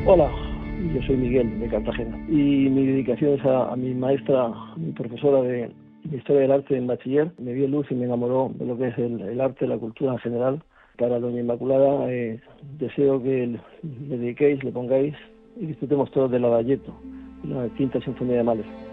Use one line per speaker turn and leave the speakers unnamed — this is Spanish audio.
Hola, yo soy Miguel de Cartagena y mi dedicación es a mi maestra, mi profesora de Historia del Arte en bachiller. Me dio luz y me enamoró de lo que es el arte, la cultura en general. Para Doña Inmaculada deseo que le dediquéis, le pongáis y disfrutemos todos del Lavallato, la quinta sinfonía de Mahler.